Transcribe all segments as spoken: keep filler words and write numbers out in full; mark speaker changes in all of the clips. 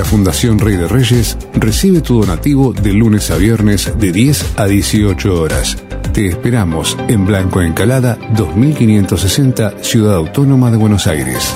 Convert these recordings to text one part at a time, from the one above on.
Speaker 1: La Fundación Rey de Reyes recibe tu donativo de lunes a viernes de diez a dieciocho horas. Te esperamos en Blanco Encalada dos mil quinientos sesenta, Ciudad Autónoma de Buenos Aires.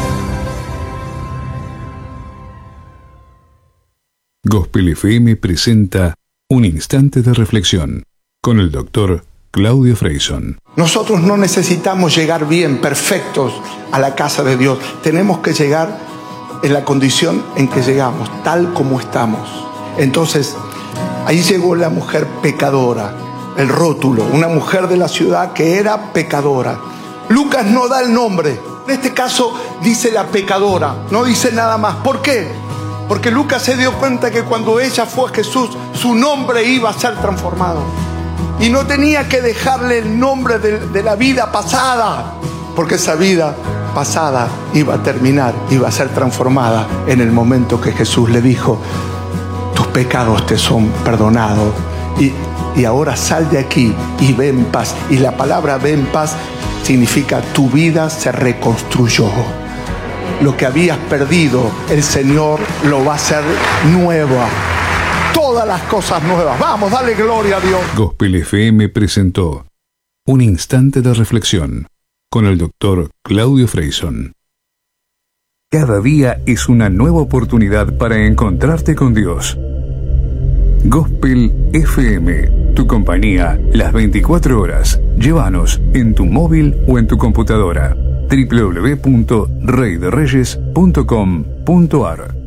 Speaker 1: Gospel F M presenta Un Instante de Reflexión con el doctor Claudio Freyson.
Speaker 2: Nosotros no necesitamos llegar bien, perfectos a la casa de Dios. Tenemos que llegar en la condición en que llegamos, tal como estamos. Entonces, ahí llegó la mujer pecadora, el rótulo, una mujer de la ciudad que era pecadora. Lucas no da el nombre. En este caso dice la pecadora, no dice nada más. ¿Por qué? Porque Lucas se dio cuenta que cuando ella fue a Jesús, su nombre iba a ser transformado. Y no tenía que dejarle el nombre de, de la vida pasada, porque esa vida pasada iba a terminar, iba a ser transformada en el momento que Jesús le dijo: tus pecados te son perdonados. Y, y ahora sal de aquí y ve en paz. Y la palabra ve en paz significa tu vida se reconstruyó. Lo que habías perdido, el Señor lo va a hacer nueva. Todas las cosas nuevas. Vamos, dale gloria a Dios.
Speaker 1: Gospel F M presentó Un Instante de Reflexión con el doctor Claudio Freyson. Cada día es una nueva oportunidad para encontrarte con Dios. Gospel F M, tu compañía las veinticuatro horas. Llévanos en tu móvil o en tu computadora. doble u doble u doble u punto rey de reyes punto com punto a r